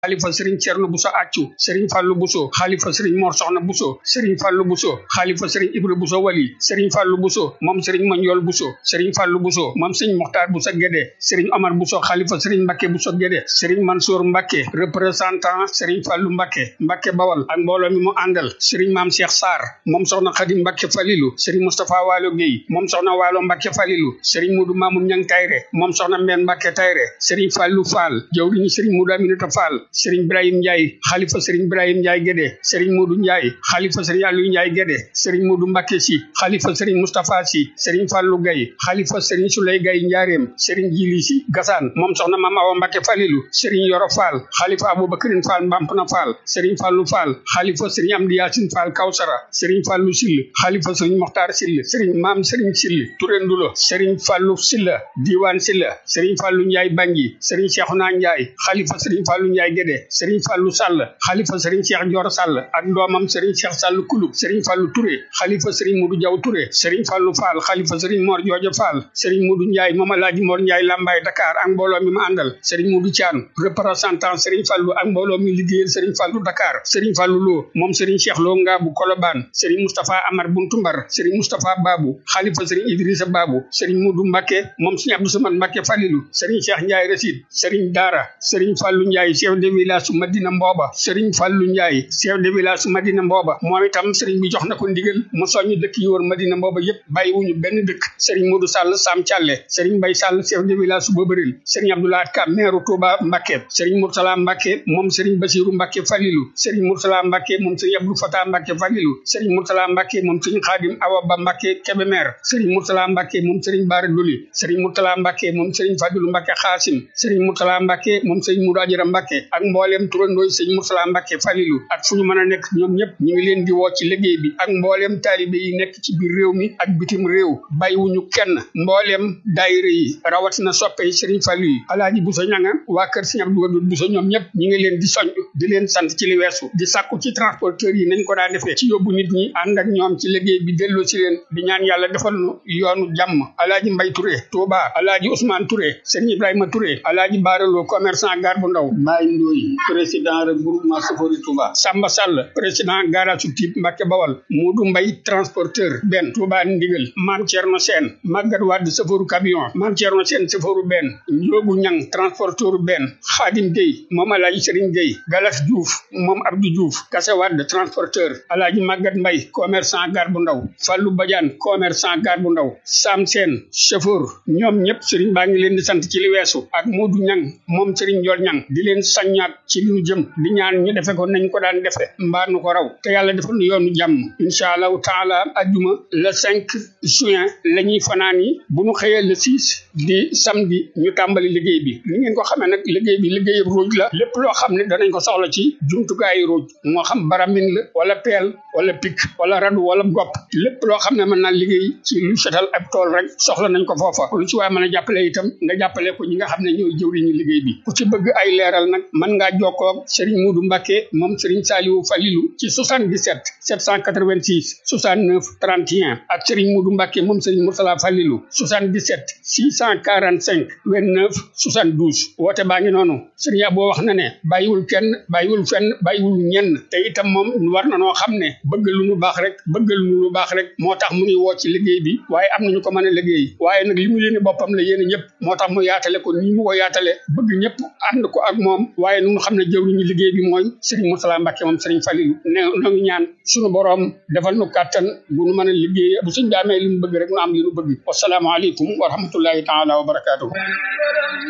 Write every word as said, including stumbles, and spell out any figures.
xalifa Serigne Thierno Bousso Accu Serigne Fallou Bousso xalifa Serigne Mor Soxna Bousso Serigne Fallou Bousso xalifa Serigne Ibra Bousso Wali Serigne Fallou Bousso moom Serigne Mandiol Bousso Serigne Fallou Bousso moom Serigne Mokhtar Bousso Guédé Serigne Omar Bousso xalifa Serigne Mbacké Bousso Guédé Serigne Mansour Mbacké représentant Serigne Fallou Mbacké Mbacké Bawal ak mbooloo mi mu àndal Serigne Mame Cheikh Sarr moom soxna Khadim Mbacké Falilou Serigne Moustapha Walo Gueye moom soxna Walo Mbacké Falilou Serigne Modou Mamoun Niang Tayre moom soxna Mbène Mbacké Tayre Serigne Fallou Fall jawriñu Serigne Modou Aminata Fall Serigne Ibrahim Ndiaye xalifa Serigne Ibrahim Ndiaye Guédé Serigne Modou Ndiaye xalifa Serigne Aliou Ndiaye Guédé Serigne Modou Mbacké Sy xalifa Serigne Moustapha Sy Serigne Fallou Gaye xalifa Serigne Souley Gaye Ndiarème Serigne Djili Sy Gassane moom soxna Mame Awa Mbacké Falilou Serigne Yoro Fall xalifa Aboubacrine Fall Mbampna Fall Serigne Fallou Fall xalifa Serigne Amdi Yacine Fall Kawsara Serigne Fallou Sill xalifa Serigne Mokhtar Sill Serigne Mame Serigne Sill Touré Ndulo Serigne Fallou Silla Diwan Silla Serigne Fallou Ndiaye Bangui Serigne Cheikhouna Ndiaye xalifa Serigne Fallou Ndiaye Guédé Serigne Fallou Sall xalifa Serigne Cheikh Dior Sall ak doomam Serigne Cheikh Sall Kulub Serigne Fallou Touré xalifa Serigne Modou Diaw Touré Serigne Fallou Fall xalifa Serigne Mor Jooja Fall Serigne Modou Ndiaye moom Alaaji Mor Ndiaye Lambaye Dakar ak mbooloo mi ma àndal Serigne Modou Thian représentant Serigne Fallou ak mbooloo mi liggéeyal Serigne Fallou Dakar Serigne Fallou Lo moom Serigne Cheikh Lo Ngabou Kolobane Serigne Moustapha Amar Buntumbar Serigne Moustapha Babou xalifa Serigne Idrissa Babou Serigne Modou Mbacké moom Serigne Abdou Samad Mbacké Falilou Serigne Cheikh Ndiaye Rasid Serigne Dara Serigne Fallou Ndiaye chef de village su Madina Mboba Serigne Fallou Ndiaye chef de village su Madina Mboba moom itam Serigne bi jox na ko ndigal mu soñu dëkk yi wër Madina Mboba yépp bàyyiwuñu benn dëkk Serigne Modou Sall Sam Thialé Serigne Mbaye Sall chef de village su Bobaril Serigne Abdoulaye Ka maire Touba Mbacké Serigne Mourtala Mbacké moom Serigne Bassirou Mbacké Falilou Serigne Mourtala Mbacké moom Serigne Abdou Fatah Mbacké Falilou Serigne Mourtala Mbacké moom Serigne Khadim Awa Ba Mbacké Kébémer Serigne Mourtala Mbacké moom Serigne Bara Doli Serigne Mourtala Mbacké moom Serigne Fadilou Mbacké Khassim Serigne Mourtala Mbacké moom Serigne Moudou Adjara Mbacké ak mboolem turandooy Serigne Mourtala Mbacké Falilou ak fu ñu mën a nekk ñoom ñëpp ñu ngi leen di woo ci liggéey bi ak mboolem taalibe yi nekk ci biir réew mi ak bitim réew bàyyiwuñu kenn mboolem daayira yi rawatina soppe yi Serigne Fallou yi Alaaji Bousso ñanga waa kër Serigne Abdou Wadoud Bousso ñoom ñëpp ñu ngi leen di soñ di leen sant ci li weesu di sàkku ci transporteurs yi nañ ko daa defee ci yóbbu nit ñi ànd ak ñoom ci liggéey bi delloo ci leen di ñaan yàlla defal nu yoonu jàmm Alaaji Mbay Touré Touba Alaaji Ousmane Touré Serigne Ibrahima Touré Alaaji Baralo commerçant gare bu ndaw Baye Ndoye président regroupement Safori Touba Samba Sall président garage Typ Mbacké Bawal Modou Mbay transporteur benn Touba Ndigal Mame Thierno Sène Maguette Wade safaru camion Mame Thierno Sène safaru benn Ndiogu Ñang transporteur benn Khadim Gueye moom Alaaji Serigne Gueye Galas Diouf moom Abdou Diouf Kassé Wade transporteur Alaaji Maguette Mbay commerçant gare bu ndaw Fallou Badiane commerçant gare bu ndaw Sam Sène chauffeur ñoom ñëpp Serigne baa ngi leen di sant ci li weesu ak Modou Ñang moom Serigne Ndiol Ñang di leen saññaat ci li ñu jëm di ñaan ñu defe ko nañ ko daan defe mbaa nu ko raw te yàlla defal nu yoonu jàmm incha allahu taala ajjuma le cinq juin la ñuy fanaan yi bu ñu xëyee le six di samedi ñu tàmbali liggéey bi li ngeen ko xamee nag liggéey bi liggéey ruuj la lépp loo xam ne danañ ko soxla ci jumtukaayu ruuj moo xam baramin la wala peel wala pik wala radu wala gopp lépp loo xam ne mën naa liggéey ci lu setal ab tool rek soxla nañ ko foofa lu ci waaye mën a jàppale itam nga jàppale ko ñi nga xam ne ñooy jëwriñu liggéey bi ku ci bëgg ay leeral nag mën ngaa jokkoo Serigne Modou Mbacké moom Serigne Saliou Falilou ci soixante-dix-sept sept cent quatre-vingt-six soixante-neuf trente et un ak Serigne Modou Mbacké moom Serigne Mourtala Falilou soixante-dix-sept six cent quarante-cinq vingt-neuf soixante-douze woote baa ngi noonu Serigne Abo wax na ne bàyyiwul kenn bàyyiwul fenn bàyyiwul ñenn te itam moom war na noo xam ne bëgg lu nu baax rek bëgg lu nu baax rek moo tax mu nuy woo ci liggéey bi waaye am nañu ko mën a liggéey waaye nag li mu yéene boppam la yéene ñëpp moo tax mu yaatale ko ni mu ko yaatale bëgg ñëpp ànd ko ak moom waaye nu xam ne jëwriñu liggéey bi mooy Serigne Mourtala Mbacké moom Serigne Falilou ne noo ngi ñaan suñu boroom defal nu kàttan bu nu mën a liggéey bu suñ bi amee li mu bëgg rek nu am li nu bëgg wassalaamu aleykum wa rahmatullahi taala wa barakaatuhu